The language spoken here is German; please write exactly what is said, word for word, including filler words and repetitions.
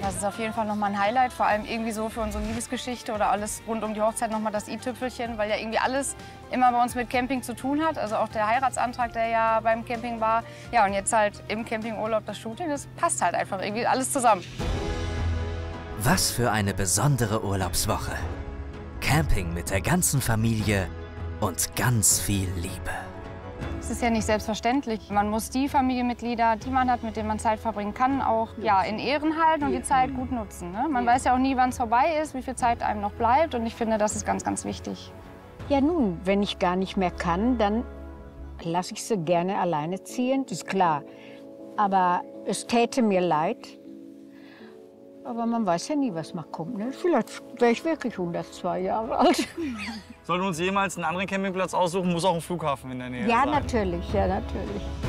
Das ist auf jeden Fall nochmal ein Highlight, vor allem irgendwie so für unsere Liebesgeschichte oder alles rund um die Hochzeit nochmal das i-Tüpfelchen, weil ja irgendwie alles immer bei uns mit Camping zu tun hat. Also auch der Heiratsantrag, der ja beim Camping war. Ja, und jetzt halt im Campingurlaub das Shooting, das passt halt einfach irgendwie alles zusammen. Was für eine besondere Urlaubswoche. Camping mit der ganzen Familie und ganz viel Liebe. Es ist ja nicht selbstverständlich. Man muss die Familienmitglieder, die man hat, mit denen man Zeit verbringen kann, auch ja, in Ehren halten und die Zeit gut nutzen. Ne? Man weiß ja auch nie, wann es vorbei ist, wie viel Zeit einem noch bleibt. Und ich finde, das ist ganz, ganz wichtig. Ja nun, wenn ich gar nicht mehr kann, dann lasse ich sie gerne alleine ziehen, das ist klar. Aber es täte mir leid. Aber man weiß ja nie, was noch kommt. Ne? Vielleicht wäre ich wirklich hundertzwei Jahre alt. Sollten wir uns jemals einen anderen Campingplatz aussuchen, muss auch ein Flughafen in der Nähe Ja, sein. natürlich, ja, natürlich.